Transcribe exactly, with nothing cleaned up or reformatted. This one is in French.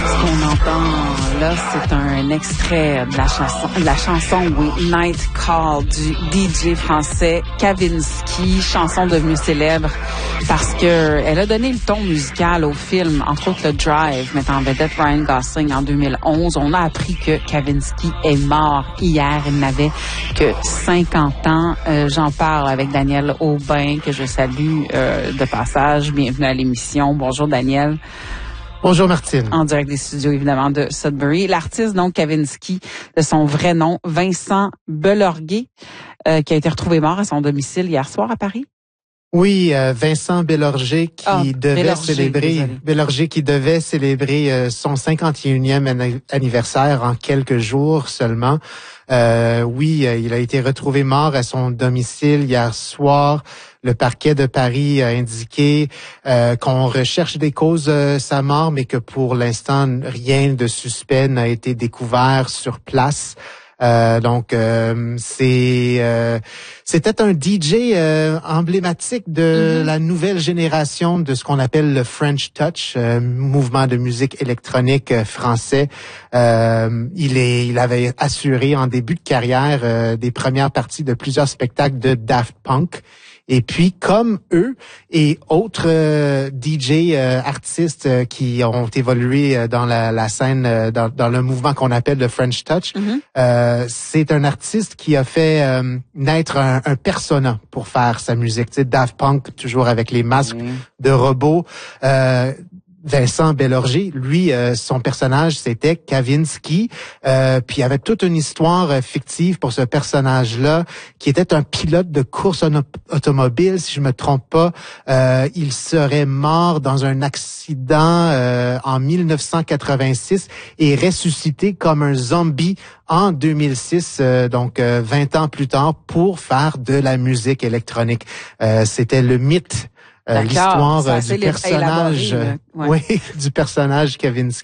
Ce qu'on entend là, c'est un extrait de la chanson, de la chanson oui, Night Call du D J français Kavinsky, chanson devenue célèbre parce que elle a donné le ton musical au film, entre autres le Drive, mettant en vedette Ryan Gosling en deux mille onze. On a appris que Kavinsky est mort hier. Il n'avait que cinquante ans. Euh, j'en parle avec Daniel Aubin, que je salue euh, de passage. Bienvenue à l'émission. Bonjour Daniel. Bonjour Martine. En direct des studios, évidemment, de Sudbury. L'artiste, donc, Kavinsky, de son vrai nom, Vincent Bellorguet, euh, qui a été retrouvé mort à son domicile hier soir à Paris. Oui, euh, Vincent Bellorguet qui ah, devait Bellorguet, célébrer désolé. Bellorguet qui devait célébrer euh, son cinquante et unième anniversaire en quelques jours seulement. Euh, oui, euh, il a été retrouvé mort à son domicile hier soir. Le parquet de Paris a indiqué euh, qu'on recherche des causes de sa mort, mais que pour l'instant, rien de suspect n'a été découvert sur place. Euh, donc, euh, c'est euh, c'était un D J euh, emblématique de mm-hmm. la nouvelle génération de ce qu'on appelle le French Touch, euh, mouvement de musique électronique euh, français. Euh, il est, il avait assuré en début de carrière euh, des premières parties de plusieurs spectacles de Daft Punk. Et puis, comme eux et autres euh, D J euh, artistes euh, qui ont évolué euh, dans la, la scène, euh, dans, dans le mouvement qu'on appelle le French Touch, mm-hmm. euh, c'est un artiste qui a fait euh, naître un, un persona pour faire sa musique. Tu sais, Daft Punk, toujours avec les masques mm-hmm. de robots. Euh, Vincent Bellorguet, lui, euh, son personnage, c'était Kavinsky. Euh, puis il y avait toute une histoire euh, fictive pour ce personnage-là, qui était un pilote de course en automobile, si je me trompe pas. Euh, il serait mort dans un accident euh, en mille neuf cent quatre-vingt-six et ressuscité comme un zombie en deux mille six, euh, donc euh, vingt ans plus tard, pour faire de la musique électronique. Euh, c'était le mythe. Euh, l'histoire euh, du personnage, élaboré, ouais. oui, du personnage Kavinsky.